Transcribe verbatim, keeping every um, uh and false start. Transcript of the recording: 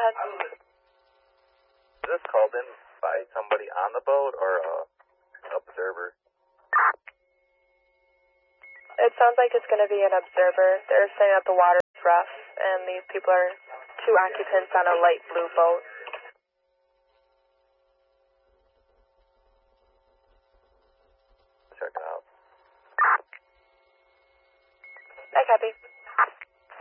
ahead. Is this called in by somebody on the boat or a observer? It sounds like it's going to be an observer. They're saying that the water is rough, and these people are two occupants on a light blue boat. Check it out. I copy.